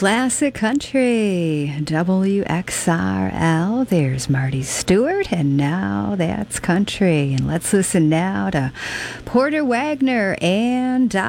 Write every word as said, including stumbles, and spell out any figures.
Classic Country, W X R L. There's Marty Stewart, and now that's country. And let's listen now to Porter Wagoner and